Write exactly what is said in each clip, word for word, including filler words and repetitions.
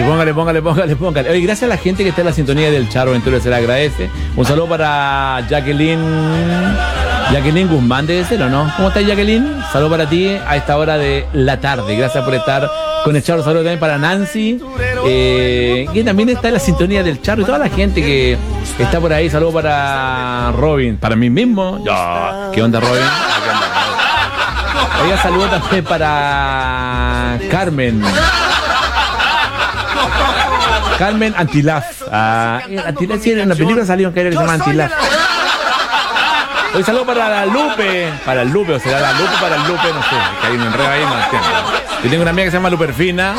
póngale, póngale, póngale, póngale. Oye, gracias a la gente que está en la sintonía del Charo Ventura, se le agradece. Un saludo para Jacqueline. Jacqueline Guzmán debe ser, ¿o no? ¿Cómo estás, Jacqueline? Saludo para ti a esta hora de la tarde. Gracias por estar con el Charo. Saludo también para Nancy, eh, que también está en la sintonía del Charo, y toda la gente que está por ahí. Saludo para Robin, para mí mismo. Oh, ¿qué onda, Robin? ¿Qué onda, Robin? Oiga, saludo también para Carmen. Carmen Antilaf. Ah, Antilaf, sí, en la película salió un que se llama Antilaf. Hoy saludo para la Lupe, para el Lupe, o será la Lupe para el Lupe, no sé, que hay un enredo ahí, no entiendo. Yo tengo una amiga que se llama Luperfina.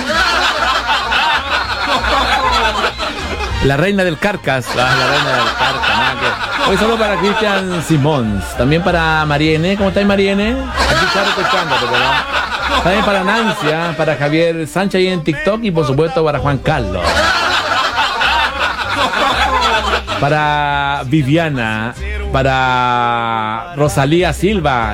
La reina del Carcas, ah, la reina del Carcas, nada que... Hoy saludo para Cristian Simons, también para Mariene, ¿cómo estáis, Mariene? Aquí está escuchándote, ¿verdad? También para Nancia, para Javier Sánchez ahí en TikTok y por supuesto para Juan Carlos. Para Viviana, para Rosalía Silva.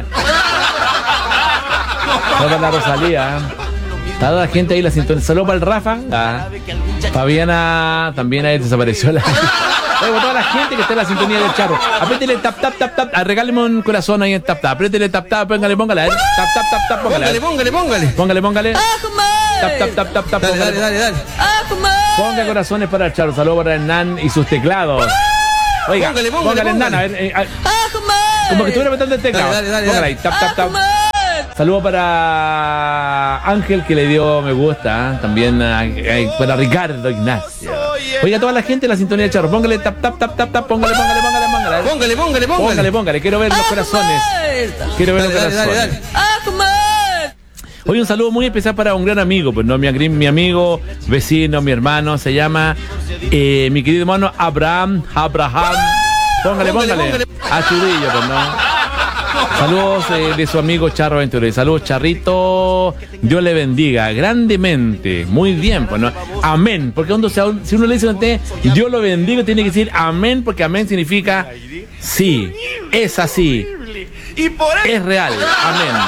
Saludos para Rosalía. Está toda la gente ahí la sintonía. Saludos para el Rafa. Ah. Fabiana también ahí desapareció la. Oye, toda la gente que está en la sintonía del Charro. Apriétele tap tap tap tap. Regáleme un corazón ahí en tap tap. Apriétele tap tap. Póngale, póngale. A ver. Tap tap tap tap. Póngale, póngale, póngale. Póngale, póngale. Tap tap tap tap tap. Dale, dale, dale, dale. Ponga corazones para el Charro. Saludos para Hernán y sus teclados. Oiga, póngale, póngale, póngale Hernán. A ver, eh, a... como que estuviera metiendo el teclado. Dale, dale, dale, póngale ahí. Tap tap tap. Saludos para Ángel, que le dio me gusta, ¿eh? También eh, para Ricardo Ignacio. Oiga, toda la gente en la sintonía de Charro, póngale tap tap tap tap tap, póngale, póngale, póngale, póngale. Póngale, póngale, póngale. Póngale, póngale, quiero ver los corazones. Quiero ver los corazones. Hoy un saludo muy especial para un gran amigo, pues no, mi, mi amigo, vecino, mi hermano, se llama eh, mi querido hermano Abraham, Abraham. Póngale, póngale. A Chudillo, pues no. Saludos eh, de su amigo Charro Ventura. Saludos, Charrito. Dios le bendiga grandemente. Muy bien, pues no. Amén. Porque cuando se, si uno le dice a usted Dios lo bendiga, tiene que decir amén, porque amén significa sí, es así, es real. Amén.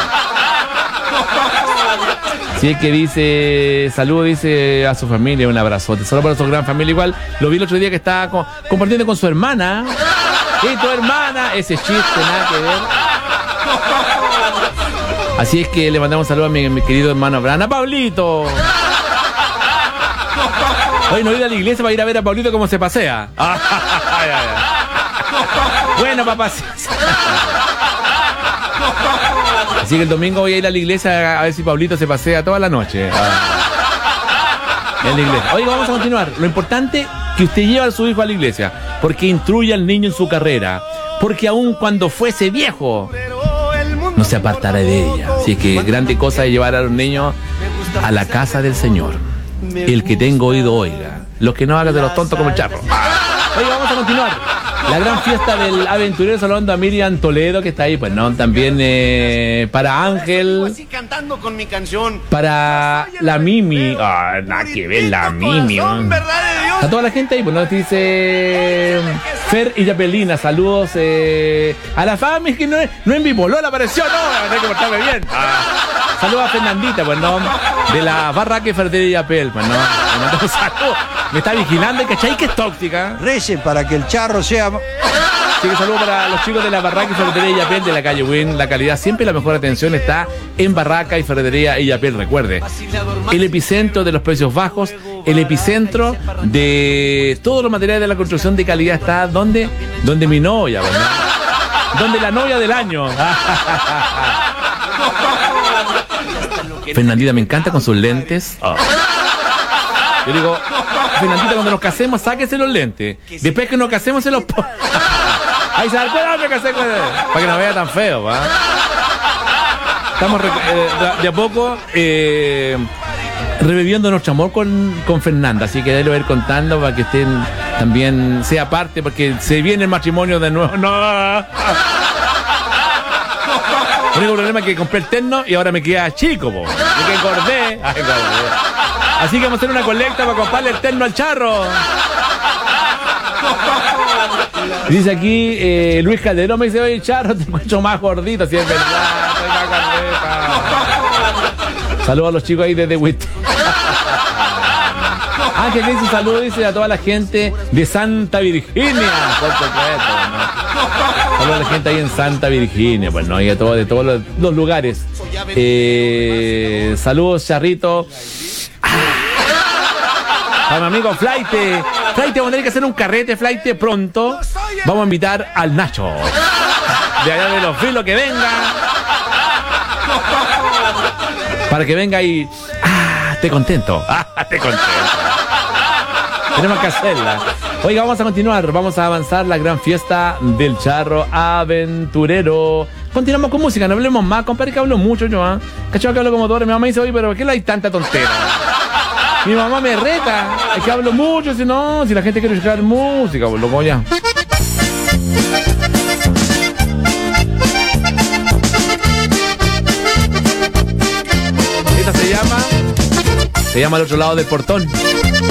Si es que dice, saludo, dice a su familia, un abrazote. Saludos para su gran familia. Igual lo vi el otro día que estaba con, compartiendo con su hermana. Y tu hermana, ese chiste, nada que ver. Así es que le mandamos un saludo a mi, mi querido hermano Abraham. ¡A Pablito! Hoy no he ido a la iglesia para ir a ver a Pablito cómo se pasea. Bueno, papá. Así que el domingo voy a ir a la iglesia a ver si Pablito se pasea toda la noche. En la iglesia. Oiga, vamos a continuar. Lo importante que usted lleva a su hijo a la iglesia, porque instruye al niño en su carrera, porque aun cuando fuese viejo no se apartará de ella. Así que grande cosa es llevar a los niños a la casa del Señor. El que tenga oído oiga, los que no hagan de los tontos como el Charro. Oiga, vamos a continuar. La gran fiesta del aventurero, saludando a Miriam Toledo, que está ahí, pues no, también eh, para Ángel, para la Mimi, ah, nada que ver la Mimi, a toda la gente ahí, pues nos dice Fer y Yapelina, saludos eh, a la familia, que no es, no en Bipolola apareció, no, hay que portarme bien. Ah, saludos a Fernandita, pues no, de la Barraca y Ferretería Yapel, pues no, me mandó un saludo, me está vigilando, ¿cachai? Que es tóxica. Recen para que el Charro sea. Así que saludo para los chicos de la Barraca y Ferretería Yapel de la calle Win. La calidad, siempre la mejor atención está en Barraca y Ferretería Yapel. Recuerde, el epicentro de los precios bajos, el epicentro de todos los materiales de la construcción de calidad está donde, donde mi novia, ¿verdad? Donde la novia del año. Fernandita me encanta con sus lentes. Oh. Yo digo, Fernandita, cuando nos casemos, sáquese los lentes. Después que nos casemos, se los pone. Ahí se da cuenta, me casé con él. Para que no vea tan feo, ¿va? Estamos eh, de a poco eh, reviviendo nuestro amor con, con Fernanda. Así que délo ir contando para que estén también, sea parte, porque se viene el matrimonio de nuevo. No. El único problema es que compré el terno y ahora me queda chico, po. Y que engordé. Ay, engordé. Así que vamos a hacer una colecta para comprarle el terno al Charro. Dice aquí eh, Luis Calderón, me dice, oye, Charro, te encuentro más gordito, si es verdad, estoy más gordita. Saludos a los chicos ahí desde Witt. Ah, que aquí un saludo, dice, a toda la gente de Santa Virginia. Por supuesto, ¿no? A toda la gente ahí en Santa Virginia, pues, ¿no? Y a todo, de todos los, los lugares. Eh, saludos, Charrito. Ah, a mi amigo Flaite. Flaite, vamos a tener que hacer un carrete, Flaite, pronto. Vamos a invitar al Nacho. De allá de los filos, que venga. Para que venga y... Ah, esté contento. Ah, esté contento. Tenemos que hacerla. Oiga, vamos a continuar. Vamos a avanzar la gran fiesta del charro aventurero. Continuamos con música, no hablemos más. Compadre, que hablo mucho yo, ¿ah? ¿eh? ¿Cachado que hablo como todo? Mi mamá dice, oye, pero ¿por qué no hay tanta tontera? Mi mamá me reta. Es que hablo mucho, si no, si la gente quiere escuchar música, pues loco, ya. Esta se llama... Se llama Al otro lado del portón.